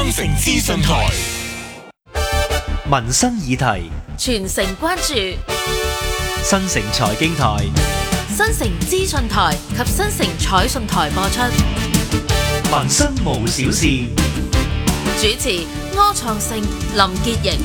新城資訊台， 民生議題， 全城關注， 新城財經台、 新城資訊台及新城彩訊台播出。 民生無小事， 主持柯創盛、林潔瑩。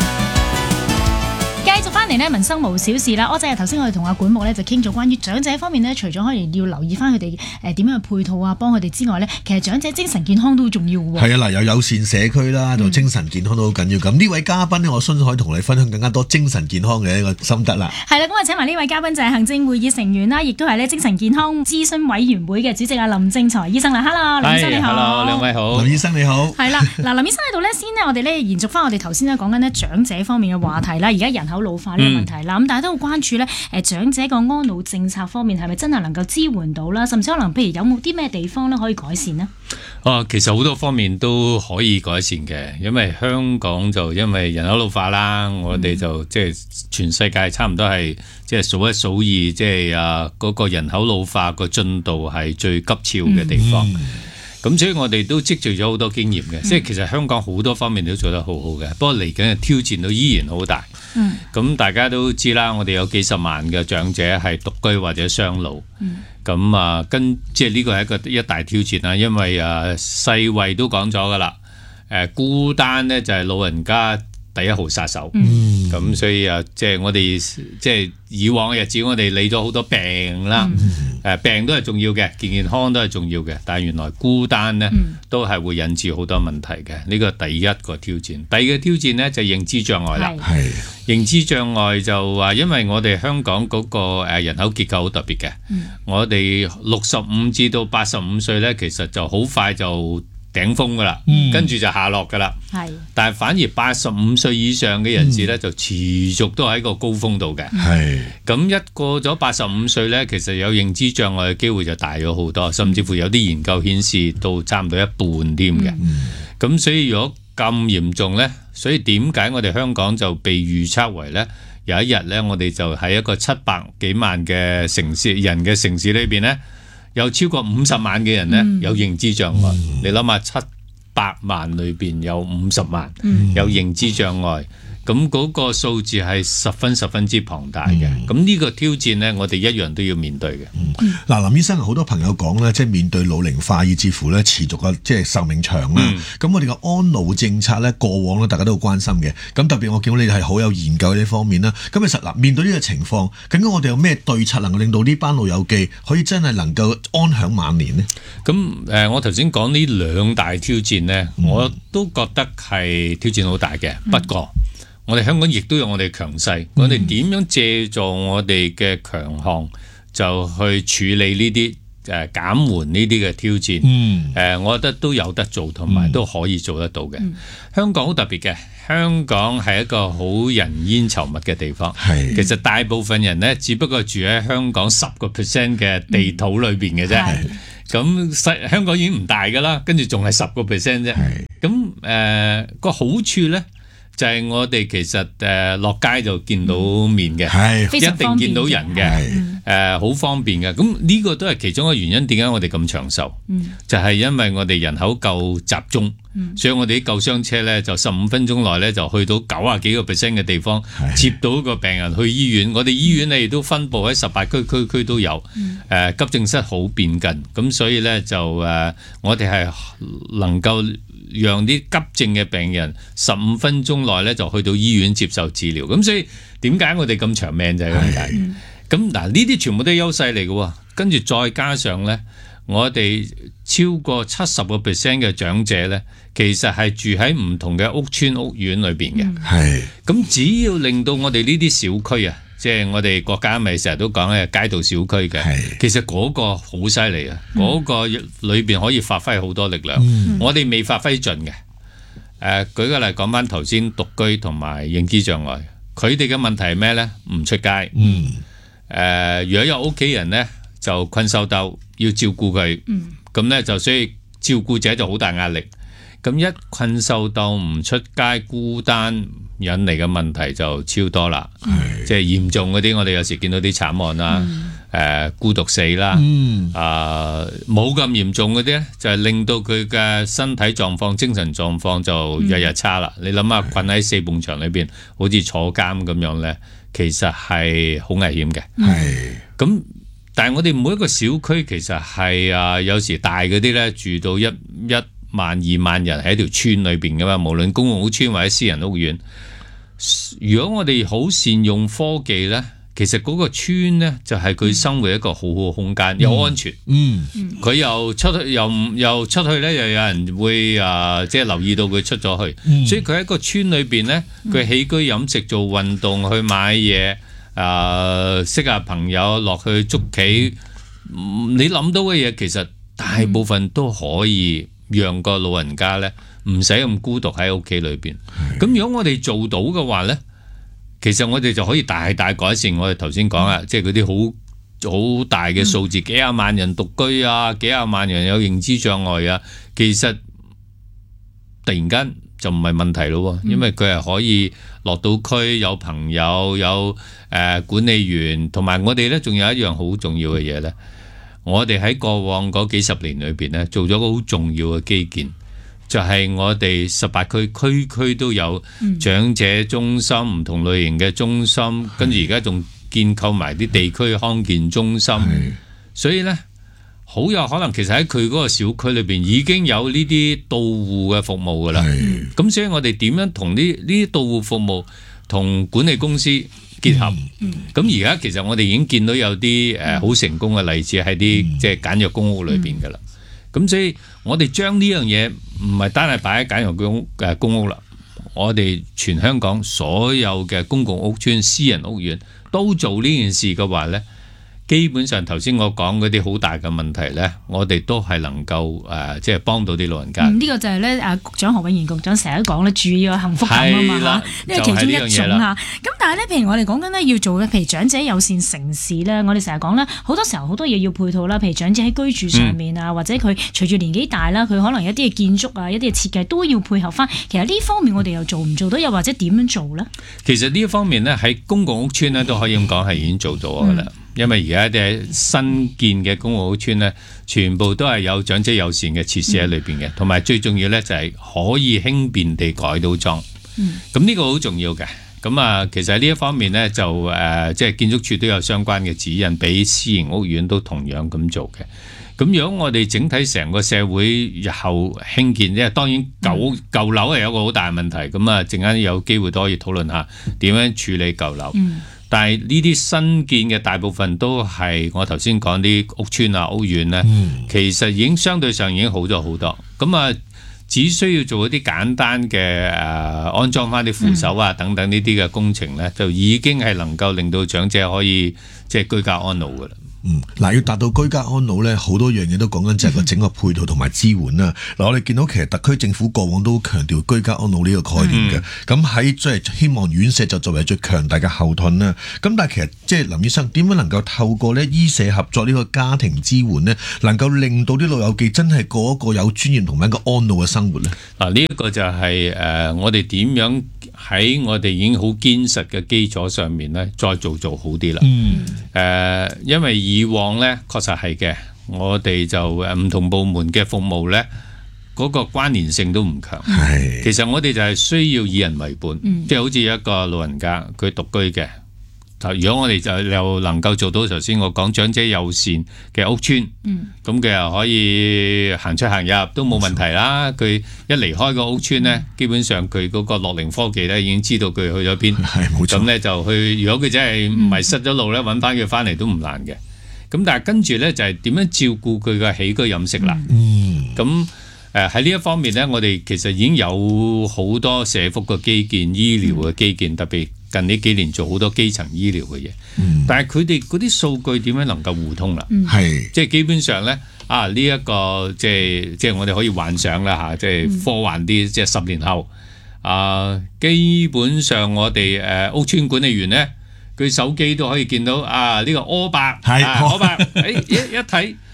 繼續翻嚟呢，民生無小事啦。就係頭先我哋同阿管牧咧就傾咗關於長者方面呢，除咗可以要留意翻佢哋點樣去配套啊，幫佢哋之外呢，其實長者精神健康都好重要嘅。 係啊，嗱，有友善社區啦，就精神健康都好緊要。咁呢位嘉賓呢，我相信可以同你分享更加多精神健康嘅一個心得啦。係啦， 咁啊請埋呢位嘉賓就係行政會議成員啦，亦都係咧精神健康諮詢委員會嘅主席啊林正財醫生啦。Hello， 林醫生你好。 Hello， 兩位好。 林醫生你好。係啦， 嗱，林醫生喺度呢，先呢，我哋咧延續翻我哋頭先咧講緊呢長者方面嘅話題啦。而家人口老化呢個問題啦，咁大家都好關注咧，長者個安老政策方面係咪真係能夠支援到啦？甚至可能譬如有冇啲咩地方咧可以改善呢？ 其實好多方面都可以改善嘅，因為香港就因為人口老化啦，我哋就即係全世界差唔多係即係數一數二，即係嗰個人口老化個進度係最急超嘅地方。咁所以我哋都積聚咗好多經驗嘅，即係其實香港好多方面都做得好好嘅，不過嚟緊嘅挑戰都依然好大。咁大家都知啦，我哋有幾十萬嘅長者係獨居或者雙老。咁即係呢個係一大挑戰啦，因為世衛都講咗噶啦，孤單呢就係老人家第一號殺手。咁所以即係我哋即係以往嘅日子，我哋理咗好多病啦。病都係重要嘅，健康都係重要嘅，但係原來孤單呢都係會引致好多問題嘅。呢個第一個挑戰。第二個挑戰呢就係認知障礙啦。認知障礙就話，因為我哋香港嗰個人口結構好特別嘅。我哋65至到85歲呢，其實就好快就頂峰噶啦，跟住就下落噶啦。但係反而85歲以上嘅人士咧，就持續都喺個高峰度嘅。咁一過咗85歲咧，其實有認知障礙嘅機會就大咗好多，甚至乎有啲研究顯示到差唔多一半添嘅。咁所以如果咁嚴重咧，所以點解我哋香港就被預測為咧，有一日咧，我哋就喺一個700幾萬嘅城市裏邊咧，有超過50萬嘅人呢，有認知障礙。你諗下，700萬裏邊有50萬有認知障礙，咁嗰個數字係十分之龐大嘅。咁呢個挑戰呢，我哋一樣都要面對嘅。 嗱，林醫生好多朋友講咧，即係面對老齡化，以至乎咧持續嘅即係壽命長啦。咁我哋嘅安老政策咧，過往咧大家都好關心嘅。咁特別我見到你係好有研究呢方面啦。咁其實嗱，面對呢個情況，究竟我哋有咩對策能夠令到呢班老友記可以真係能夠安享晚年呢？ 咁我頭先講呢兩大挑戰呢，我都覺得係挑戰好大嘅。不過我哋香港亦都有我哋強勢，我哋點樣借助我哋嘅強項，就去處理呢啲減緩呢啲嘅挑戰。我覺得都有得做，同埋都可以做得到嘅。香港好特別嘅，香港係一個好人煙稠密嘅地方。其實大部分人呢，只不過住喺香港10% 嘅地土裏邊嘅啫。咁香港已經唔大噶啦，跟住仲係10% 啫。咁個好處呢，就係我哋其實落街就見到面嘅，一定見到人嘅，好方便嘅。咁呢個都係其中一個原因，點解我哋咁長壽？就係因為我哋人口夠集中，所以我哋啲救傷車咧就15分鐘內咧就去到90幾個%嘅地方，接到個病人去醫院。我哋醫院咧亦都分佈喺18區都有，急症室好便近，咁所以咧就我哋係能夠讓啲急症嘅病人15分鐘內咧就去到醫院接受治療。咁所以點解我哋咁長命就係咁解。咁嗱，呢啲全部都係優勢嚟嘅，跟住再加上咧，我哋超過70% 嘅長者咧，其實係住喺唔同嘅屋邨屋苑裏邊嘅。咁只要令到我哋呢啲小區啊，即係我哋國家咪成日都講咧街道小區嘅，其實嗰個好犀利啊，嗰個裏邊可以發揮好多力量。我哋未發揮盡嘅。舉個例講翻頭先獨居同埋認知障礙，佢哋嘅問題係咩咧？唔出街。如果有屋企人咧，就困獸鬥，要照顧佢，咁咧就所以照顧者就好大壓力。咁一困獸鬥唔出街，孤單引嚟嘅問題就超多啦。即係嚴重嗰啲，我哋有時見到啲慘案啦。 孤獨死啦，冇咁嚴重嗰啲咧，就係令到佢嘅身體狀況、精神狀況就日日差啦。你諗下，困喺四埲牆裏邊，好似坐監咁樣咧，其實係好危險嘅。咁，但係我哋每一個小區其實係有時大嗰啲咧，住到一萬2萬人喺條村裏邊噶嘛，無論公共屋邨或者私人屋苑。如果我哋好善用科技咧，其實嗰個村咧就係佢生活一個好好嘅空間，又安全。佢又出去又出去咧，又有人會即係留意到佢出咗去。所以佢喺個村裏邊咧，佢起居飲食、做運動、去買嘢，識下朋友，落去捉棋。你諗到嘅嘢，其實大部分都可以讓個老人家咧唔使咁孤獨喺屋企裏邊。咁如果我哋做到嘅話咧，其實我哋就可以大大改善我哋頭先講啊，即係嗰啲好大嘅數字，幾廿萬人獨居啊，幾廿萬人有認知障礙啊，其實突然間就唔係問題咯，因為佢係可以落到區，有朋友，有管理員，同埋我哋咧仲有一樣好重要嘅嘢咧，我哋喺過往嗰幾十年裏邊咧做咗個好重要嘅基建。就係我哋18區區區都有長者中心，唔同類型嘅中心，跟住而家仲建構埋啲地區康健中心，所以呢，好有可能其實喺佢嗰個小區裏邊已經有呢啲到戶嘅服務噶啦。咁所以我哋點樣同呢啲到戶服務同管理公司結合？咁而家其實我哋已經見到有啲好成功嘅例子喺啲即係簡約公屋裏邊噶啦。咁所以我哋將呢樣嘢唔係單係擺喺簡約公屋啦，我哋全香港所有嘅公共屋邨、私人屋苑都做呢件事嘅話呢，基本上頭先我講嗰啲好大嘅問題呢，我哋都係能夠即係幫到啲老人家。呢個就係咧局長何永賢局長成日講咧，注意個幸福感啊嘛嚇，呢個其中一種嚇。咁但係咧，譬如我哋講緊咧要做嘅，譬如長者友善城市咧，我哋成日講咧，好多時候好多嘢要配套啦，譬如長者喺居住上面啊，或者佢隨住年紀大啦，佢可能一啲嘅建築啊、一啲嘅設計都要配合翻。其實呢方面我哋又做唔做到，又或者點樣做咧？ 其實呢一方面咧，喺公共屋邨咧都可以咁講係已經做到㗎啦。因為而家啲新建嘅公共屋邨咧，全部都係有長者友善嘅設施喺裏邊嘅，同埋最重要咧就係可以輕便地改到裝。咁呢個好重要嘅。咁其實喺呢一方面咧就即係建築署都有相關嘅指引，俾私營屋苑都同樣咁做嘅。咁如果我哋整體成個社會日後興建，即係當然舊樓係有一個好大嘅問題。咁陣間有機會都可以討論下點樣處理舊樓。但係呢啲新建嘅大部分都係我頭先講啲屋邨啊、屋苑咧，其實已經相對上已經好咗好多。咁只需要做一啲簡單嘅安裝翻啲扶手啊等等呢啲嘅工程咧，就已經係能夠令到長者可以即係居家安老㗎啦。 要達到居家安老咧，好多樣嘢都講緊就係個整個配套同埋支援啦。我哋見到其實特區政府過往都強調居家安老呢個概念嘅，咁喺即係希望院舍就作為最強大嘅後盾啦。咁但係其實即係林醫生點樣能夠透過咧醫社合作呢個家庭支援呢，能夠令到啲老友記真係過一個有尊嚴同埋一個安老嘅生活呢？ 呢一個就係我哋點樣喺我哋已經好堅實嘅基礎上面咧，再做好啲啦。因為以往咧確實係嘅，我哋就唔同部門嘅服務咧，嗰個關聯性都唔強。其實我哋就係需要以人為本，即係好似一個老人家佢獨居嘅。如果我哋就又能夠做到頭先我講長者友善嘅屋邨，咁佢又可以行出行入都冇問題啦。佢一離開個屋邨呢，基本上佢嗰個樂齡科技咧已經知道佢去咗邊，咁咧就去。如果佢真係唔係失咗路咧，揾翻佢翻嚟都唔難嘅。咁但係跟住咧就係點樣照顧佢嘅起居飲食啦。咁喺呢一方面咧，我哋其實已經有好多社福嘅基建、醫療嘅基建，特別近呢幾年做好多基層醫療嘅嘢。但係佢哋嗰啲數據點樣能夠互通啦？即係基本上咧呢一個即係我哋可以幻想啦嚇，即係科幻啲，即係10年後基本上我哋屋邨管理員咧，佢手機都可以見到呢個柯伯，柯伯一睇。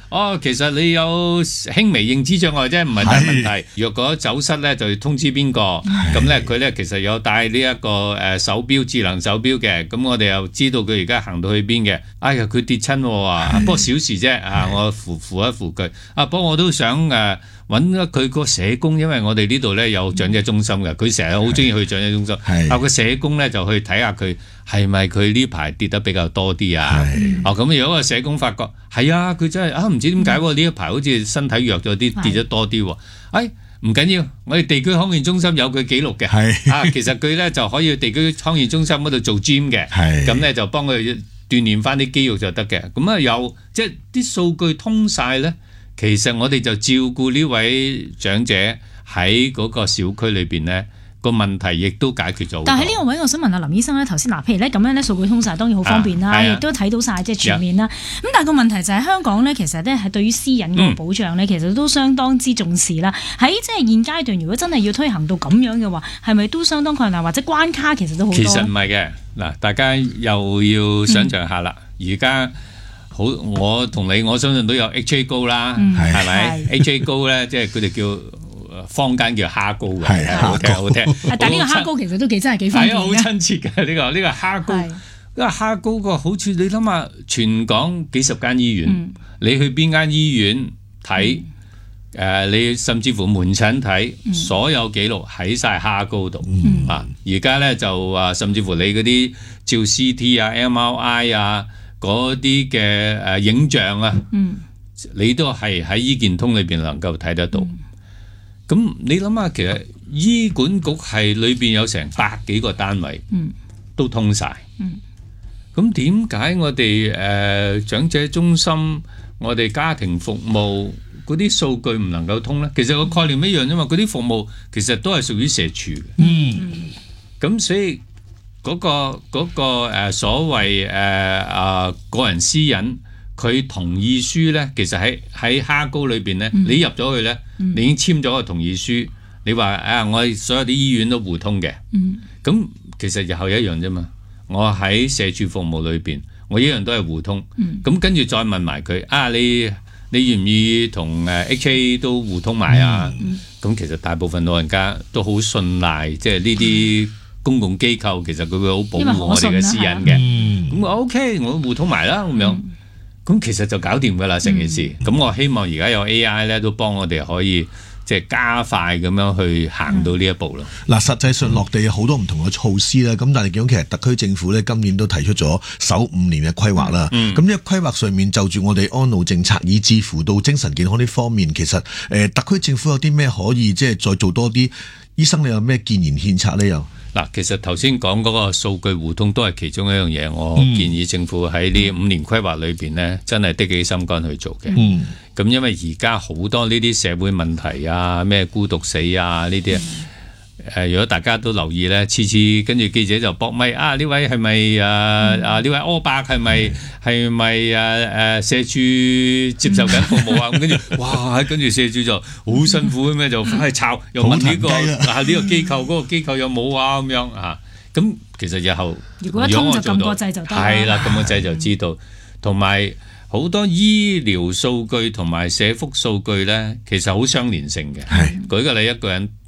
其實你有輕微認知障礙啫，唔係大問題。若果走失咧，就通知邊個，咁咧佢咧其實有帶呢一個手錶、智能手錶嘅，咁我哋又知道佢而家行到去邊嘅。哎呀，佢跌親喎，不過小事啫，我扶一扶佢。不過我都想揾佢個社工，因為我哋呢度咧有長者中心嘅，佢成日好中意去長者中心。個社工咧就去睇下佢係咪佢呢排跌得比較多啲啊？咁如果個社工發覺係啊，佢真係唔知點解呢一排好似身體弱咗啲，跌得多啲喎。唔緊要，我哋地區康健中心有佢記錄嘅。其實佢咧就可以去地區康健中心嗰度做 gym 嘅，咁咧就幫佢鍛鍊翻啲肌肉就得嘅。咁有即係啲數據通晒咧。其實我哋就照顧呢位長者喺嗰個小區裏邊呢個問題，亦都解決咗。 但係喺呢個位，我想問下林醫生咧，頭先譬如咧咁樣咧數據通晒，當然好方便啦，亦都睇到晒即係全面啦。咁但係個問題就係香港咧，其實咧係對於私隱嗰個保障咧，其實都相當之重視啦。喺即係現階段，如果真係要推行到咁樣嘅話，係咪都相當困難，或者關卡其實都好多？ 其實唔係嘅，嗱，大家又要想像下啦，而家。好，我同你我相信都有 HA 高啦，係咪 HA 高咧？即係佢哋叫坊間叫蝦膏嘅，好聽。 但係呢個蝦膏其實都真係幾方便嘅， 好親切嘅呢個蝦膏。因為蝦膏個好處，你諗下，全港幾十間醫院，你去邊間醫院睇？你甚至乎門診睇，所有記錄喺晒蝦膏度。而家咧就甚至乎你嗰啲照 CT 啊、MRI 啊。嗰啲嘅影像啊，你都係喺醫健通裏邊能夠睇得到。咁你諗下，其實醫管局係裏邊有成百幾個單位，都通晒。咁點解我哋長者中心、我哋家庭服務嗰啲數據唔能夠通呢？其實個概念一樣啫嘛，嗰啲服務其實都係屬於社署嘅。咁所以。嗰個所謂個人私隱，佢同意書咧，其實喺蝦膏裏邊咧，你入咗去咧，你已經簽咗個同意書，你話我所有啲醫院都互通嘅，咁其實日後一樣啫嘛。我喺社署服務裏邊，我一樣都係互通，咁跟住再問埋佢你願唔願意同HA 都互通埋啊？咁其實大部分老人家都好信賴，即係呢啲。公共機構其實佢會好保護我哋嘅私隱嘅，咁OK，我互通埋啦咁樣，咁其實就搞掂噶啦成件事。咁我希望而家有 AI 咧，都幫我哋可以即係加快咁樣去行到呢一步咯。嗱， 實際上落地有好多唔同嘅措施啦，咁但係見到其實特區政府咧今年都提出咗首5年嘅規劃啦。咁呢個規劃上面就住我哋安老政策，以至乎到精神健康呢方面，其實特區政府有啲咩可以即係再做多啲？醫生你有咩建言獻策呢？又？ 嗱，其實頭先講嗰個數據互通都係其中一樣嘢，我建議政府喺呢5年規劃裏邊呢，真係的起心肝去做嘅。咁因為而家好多呢啲社會問題啊，咩孤獨死啊呢啲，如果大家都留意呢，次次跟住記者就搏咪呢位係咪呢位柯伯係咪社署接受緊服務啊？咁跟住哇，跟住社署就好辛苦咁樣就翻去抄，又問呢個機構嗰個機構有冇啊咁樣啊？咁其實日後如果一通就撳個掣就得啦， 係啦，撳個掣就知道，同埋。好多醫療數據同埋社福數據呢，其實好相連性嘅。舉個例，一個人